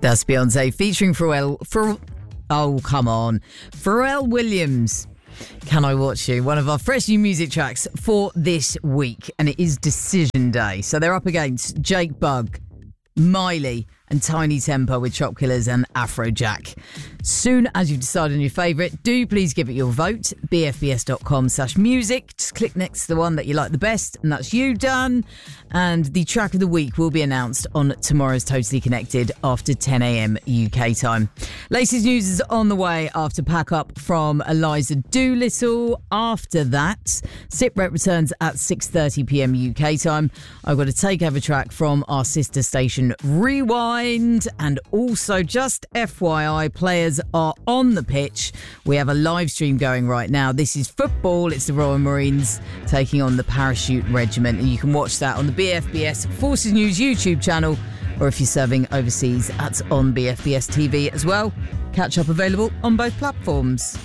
That's Beyonce featuring Pharrell Williams. Can I Watch You? One of our fresh new music tracks for this week. And it is Decision Day. So they're up against Jake Bugg, Miley and Tiny Temper with Chop Killers and Afrojack. Soon as you've decided on your favourite, do please give it your vote. bfbs.com/music. Just click next to the one that you like the best, and that's you done. And the track of the week will be announced on tomorrow's Totally Connected after 10 a.m. UK time. Latest news is on the way after Pack Up from Eliza Doolittle. After that, SIPREP returns at 6:30 p.m. UK time. I've got a takeover track from our sister station Rewind. And also, just FYI, players are on the pitch. We have a live stream going right now. This is football. It's the Royal Marines taking on the Parachute Regiment. And you can watch that on the BFBS Forces News YouTube channel, or if you're serving overseas, that's on BFBS TV as well. Catch up available on both platforms.